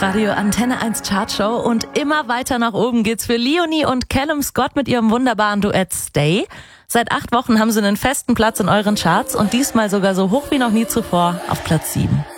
Hitradio Antenne 1 Chartshow und immer weiter nach oben geht's für Leonie und Callum Scott mit ihrem wunderbaren Duett Stay. Seit 8 Wochen haben sie einen festen Platz in euren Charts und diesmal sogar so hoch wie noch nie zuvor auf Platz 7.